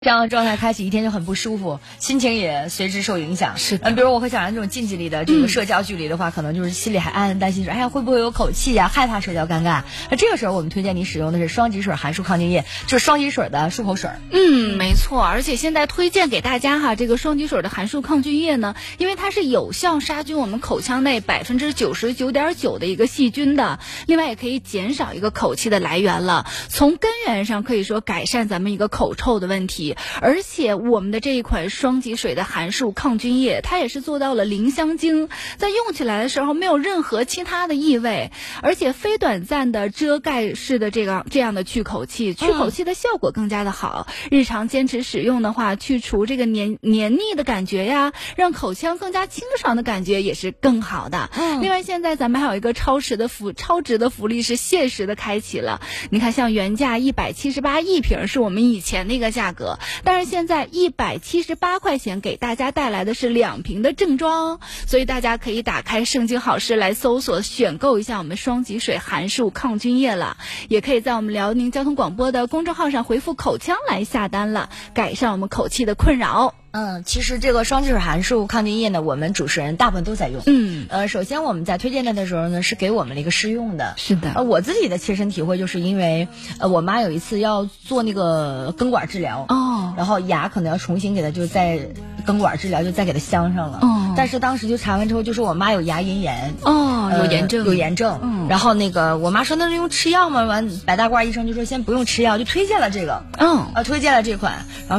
这样的状态开启一天就很不舒服，心情也随之受影响。 是的， 比如我会想到这种近距离的这个社交距离的话，可能就是心里还暗暗担心说，哎呀会不会有口气呀，害怕社交尴尬。那这个时候我们推荐你使用的是双极水含漱抗菌液，就是双极水的漱口水。 没错，而且现在推荐给大家哈，这个双极水的含漱抗菌液呢，因为它是有效杀菌我们口腔内99.9%的一个细菌的，另外也可以减少一个口气的来源了，从根源上可以说改善咱们一个口臭的问题。而且我们的这一款双极水的含漱抗菌液，它也是做到了零香精，在用起来的时候没有任何其他的异味，而且非短暂的遮盖式的这样的去口气的效果更加的好。日常坚持使用的话，去除这个黏腻的感觉呀，让口腔更加清爽的感觉也是更好的。另外现在咱们还有一个超值的福利是限时的开启了。你看像原价178一瓶是我们以前那个价格，但是现在178块钱给大家带来的是2瓶的正装，所以大家可以打开盛京好事来搜索选购一下我们双极水含漱抗菌液了，也可以在我们辽宁交通广播的公众号上回复口腔来下单了，改善我们口气的困扰。 其实这个双极水含漱抗菌液呢，我们主持人大部分都在用。首先我们在推荐它的时候呢，是给我们的一个试用的。 是的， 我自己的切身体会就是因为我妈有一次要做那个根管治疗，然后牙可能要重新给它就再根管治疗，就再给它镶上了。但是当时就查完之后，就说我妈有牙龈炎。有炎症。然后那个我妈说那就用吃药吗？完白大褂医生就说先不用吃药，就推荐了这个。推荐了这款。然后